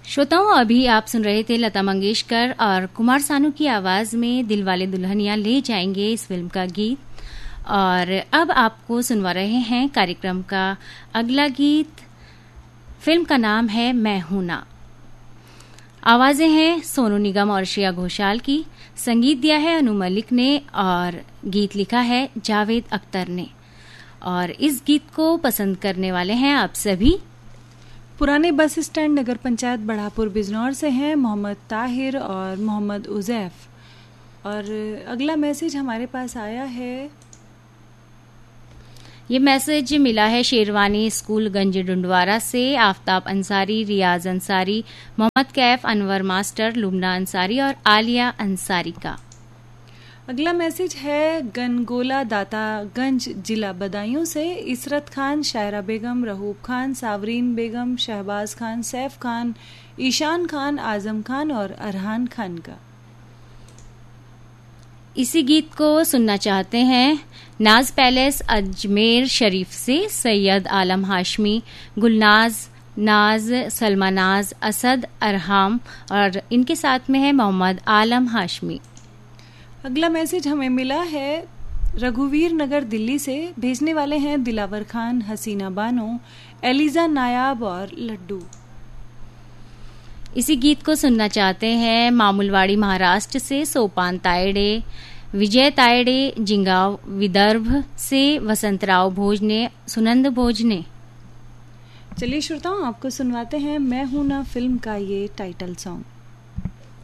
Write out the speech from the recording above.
श्रोताओं, अभी आप सुन रहे थे लता मंगेशकर और कुमार सानू की आवाज में दिलवाले दुल्हनिया ले जाएंगे इस फिल्म का गीत। और अब आपको सुनवा रहे हैं कार्यक्रम का अगला गीत। फिल्म का नाम है मैं हूं ना। आवाजें हैं सोनू निगम और श्रेया घोषाल की, संगीत दिया है अनु मलिक ने और गीत लिखा है जावेद अख्तर ने। और इस गीत को पसंद करने वाले हैं आप सभी। पुराने बस स्टैंड नगर पंचायत बढ़ापुर बिजनौर से हैं मोहम्मद ताहिर और मोहम्मद उजैफ। और अगला मैसेज हमारे पास आया है। ये मैसेज मिला है शेरवानी स्कूल गंज डुंडवारा से आफ्ताब अंसारी, रियाज अंसारी, मोहम्मद कैफ, अनवर मास्टर, लुबना अंसारी और आलिया अंसारी का। अगला मैसेज है गनगोला दातागंज जिला बदायूं से इसरत खान, शायरा बेगम, रहूब खान, सावरीन बेगम, शहबाज खान, सैफ खान, ईशान खान, आजम खान और अरहान खान का। इसी गीत को सुनना चाहते हैं नाज पैलेस अजमेर शरीफ से सैयद आलम हाशमी, गुलनाज, नाज, सलमा नाज, असद, अरहाम और इनके साथ में है मोहम्मद आलम हाशमी। अगला मैसेज हमें मिला है रघुवीर नगर दिल्ली से। भेजने वाले हैं दिलावर खान, हसीना बानो, एलिजा नायाब और लड्डू। इसी गीत को सुनना चाहते हैं मामूलवाड़ी महाराष्ट्र से सोपान तायडे, विजय तायडे, जिंगाव विदर्भ से वसंतराव भोजने, सुनंद भोजने। चलिए श्रोताओं, आपको सुनवाते हैं मैं हूं ना फिल्म का ये टाइटल सॉन्ग।